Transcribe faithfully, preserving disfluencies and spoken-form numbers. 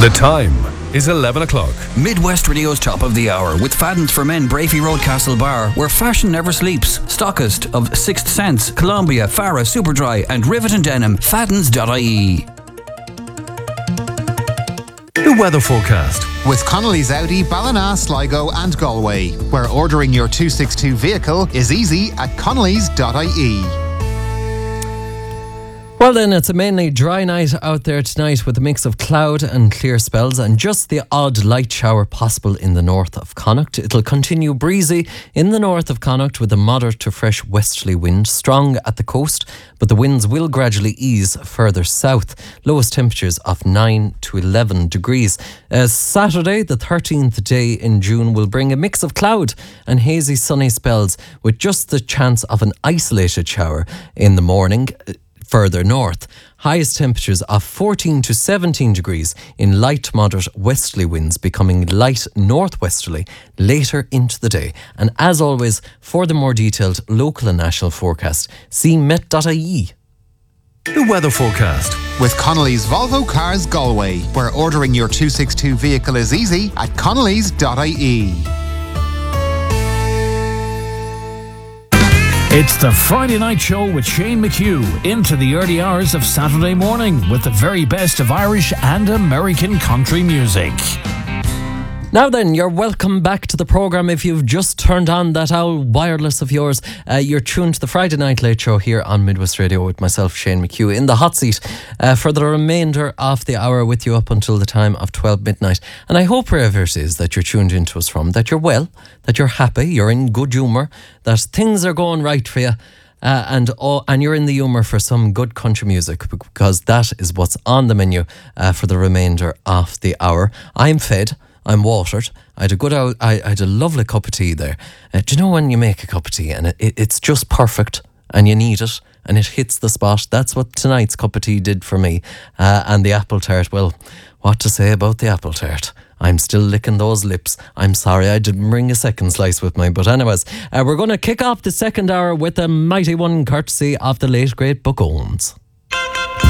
The time is eleven o'clock. Midwest Radio's top of the hour with Faddens for Men, Brafey Road, Castle Bar, where fashion never sleeps. Stockist of Sixth Sense, Columbia, Farah, Superdry and Rivet and Denim. Faddens dot I E. The weather forecast. With Connolly's Audi, Ballina, Sligo and Galway, where ordering your two sixty-two vehicle is easy at Connolly's dot I E. Well then, it's a mainly dry night out there tonight with a mix of cloud and clear spells and just the odd light shower possible in the north of Connacht. It'll continue breezy in the north of Connacht with a moderate to fresh westerly wind, strong at the coast, but the winds will gradually ease further south. Lowest temperatures of nine to eleven degrees. Uh, Saturday, the thirteenth day in June, will bring a mix of cloud and hazy sunny spells with just the chance of an isolated shower in the morning further north. Highest temperatures of fourteen to seventeen degrees in light moderate westerly winds becoming light northwesterly later into the day. And as always, for the more detailed local and national forecast, see met dot I E. The weather forecast. With Connolly's Volvo Cars Galway, where ordering your two sixty-two vehicle is easy at Connolly's dot I E. It's the Friday Night Show with Shane McHugh into the early hours of Saturday morning with the very best of Irish and American country music. Now then, you're welcome back to the programme. If you've just turned on that owl wireless of yours, uh, you're tuned to the Friday Night Late Show here on Midwest Radio with myself, Shane McHugh, in the hot seat uh, for the remainder of the hour with you up until the time of twelve midnight. And I hope wherever it is that you're tuned into us from, that you're well, that you're happy, you're in good humour, that things are going right for you. Uh, and oh, and you're in the humour for some good country music, because that is what's on the menu uh, for the remainder of the hour. I'm fed. I'm watered. I had a good, I, I had a lovely cup of tea there. Uh, do you know when you make a cup of tea and it, it, it's just perfect and you need it and it hits the spot? That's what tonight's cup of tea did for me. Uh, and the apple tart, well, what to say about the apple tart? I'm still licking those lips. I'm sorry I didn't bring a second slice with me. But anyways, uh, we're going to kick off the second hour with a mighty one courtesy of the late great Buck Owens.